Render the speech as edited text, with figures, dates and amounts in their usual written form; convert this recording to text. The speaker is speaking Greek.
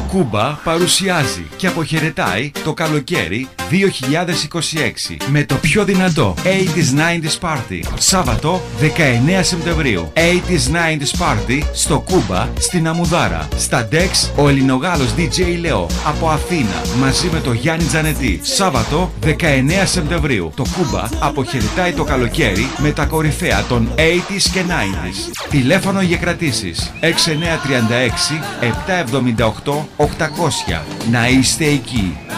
Κούμπα παρουσιάζει και αποχαιρετάει το καλοκαίρι 2026 με το πιο δυνατό 80s 90s Party. Σάββατο 19 Σεπτεμβρίου. 80s 90s Party στο Κούμπα στην Αμουδάρα. Στα Dex ο Ελληνογάλος DJ Λεό από Αθήνα μαζί με το Γιάννη Τζανετή. Σάββατο 19 Σεπτεμβρίου. Το Κούμπα αποχαιρετάει το καλοκαίρι με τα κορυφαία των 80s και 90s. Τηλέφωνο για κρατήσεις 6936 778 800. Να είστε εκεί.